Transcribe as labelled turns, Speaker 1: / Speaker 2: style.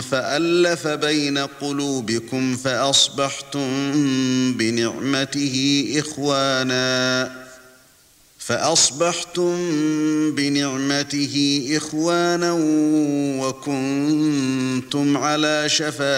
Speaker 1: فألف بين قلوبكم فأصبحتم بنعمته إخوانا وكنتم على شفا